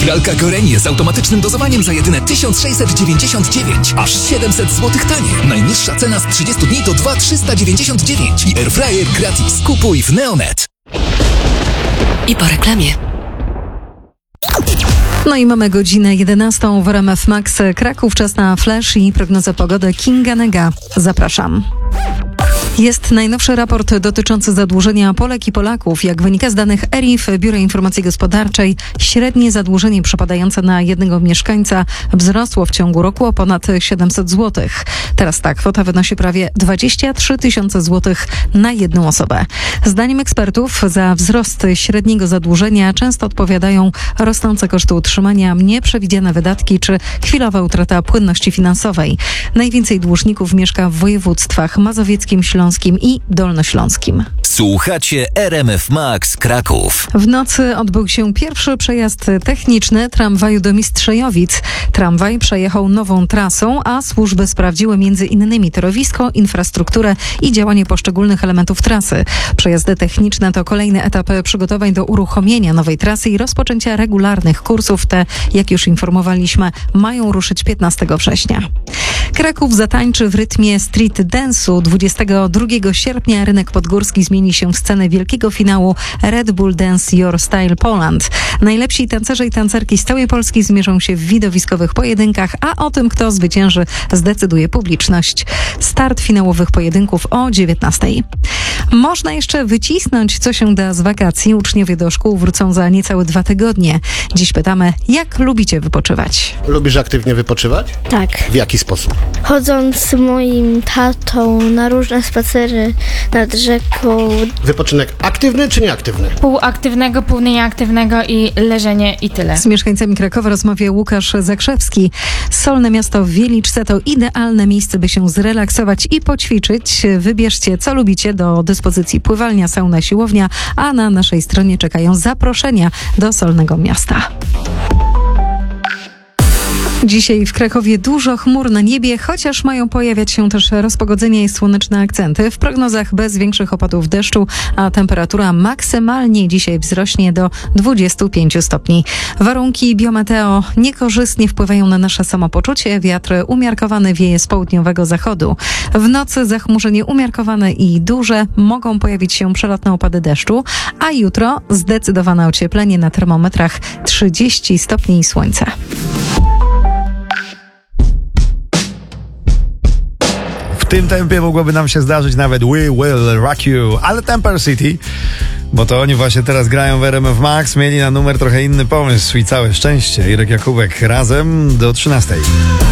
Pralka Gorenie z automatycznym dozowaniem za jedyne 1699, aż 700 zł taniej. Najniższa cena z 30 dni to 2399 i airfryer gratis. Kupuj w Neonet. I po reklamie. No i mamy godzinę 11 w RMF Max Kraków. Czas na flash i prognozę pogody Kinga Nega. Zapraszam. Jest najnowszy raport dotyczący zadłużenia Polek i Polaków. Jak wynika z danych ERIF, Biura Informacji Gospodarczej, średnie zadłużenie przypadające na jednego mieszkańca wzrosło w ciągu roku o ponad 700 zł. Teraz ta kwota wynosi prawie 23 tysiące złotych na jedną osobę. Zdaniem ekspertów za wzrost średniego zadłużenia często odpowiadają rosnące koszty utrzymania, nieprzewidziane wydatki czy chwilowa utrata płynności finansowej. Najwięcej dłużników mieszka w województwach mazowieckim, śląskim i dolnośląskim. Słuchacie RMF Max Kraków. W nocy odbył się pierwszy przejazd techniczny tramwaju do Mistrzejowic. Tramwaj przejechał nową trasą, a służby sprawdziły m.in. torowisko, infrastrukturę i działanie poszczególnych elementów trasy. Przejazdy techniczne to kolejny etap przygotowań do uruchomienia nowej trasy i rozpoczęcia regularnych kursów. Te, jak już informowaliśmy, mają ruszyć 15 września. Kraków zatańczy w rytmie street dance'u. 22 sierpnia rynek podgórski zmieni się w scenę wielkiego finału Red Bull Dance Your Style Poland. Najlepsi tancerze i tancerki z całej Polski zmierzą się w widowiskowych pojedynkach, a o tym, kto zwycięży, zdecyduje publiczność. Start finałowych pojedynków o 19:00. Można jeszcze wycisnąć, co się da z wakacji. Uczniowie do szkół wrócą za niecałe 2 tygodnie. Dziś pytamy, jak lubicie wypoczywać? Lubisz aktywnie wypoczywać? Tak. W jaki sposób? Chodząc z moim tatą na różne spacery nad rzeką. Wypoczynek aktywny czy nieaktywny? Pół aktywnego, pół nieaktywnego i leżenie i tyle. Z mieszkańcami Krakowa rozmawia Łukasz Zakrzewski. Solne miasto w Wieliczce to idealne miejsce, by się zrelaksować i poćwiczyć. Wybierzcie, co lubicie. Do dyspozycji pływalnia, sauna, siłownia, a na naszej stronie czekają zaproszenia do Solnego Miasta. Dzisiaj w Krakowie dużo chmur na niebie, chociaż mają pojawiać się też rozpogodzenia i słoneczne akcenty. W prognozach bez większych opadów deszczu, a temperatura maksymalnie dzisiaj wzrośnie do 25 stopni. Warunki biometeo niekorzystnie wpływają na nasze samopoczucie. Wiatr umiarkowany wieje z południowego zachodu. W nocy zachmurzenie umiarkowane i duże, mogą pojawić się przelotne opady deszczu, a jutro zdecydowane ocieplenie, na termometrach 30 stopni i słońce. W tym tempie mogłoby nam się zdarzyć nawet We Will Rock You, ale Temper City, bo to oni właśnie teraz grają w RMF Max, mieli na numer trochę inny pomysł i całe szczęście. Irek Jakubek razem do 13:00.